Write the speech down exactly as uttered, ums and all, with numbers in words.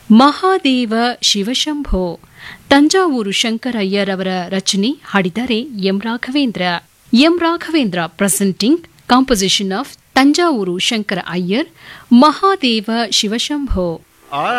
ಮಹಾದೇವ ಶಿವಶಂಭೋ. ತಂಜಾವೂರು ಶಂಕರ ಅಯ್ಯರ್ ಅವರ ರಚನೆ, ಹಾಡಿದ್ದಾರೆ M Raghavendra. M Raghavendra presenting composition of Thanjavur Shankara Iyer, Mahadeva ಶಿವಶಂಭೋ.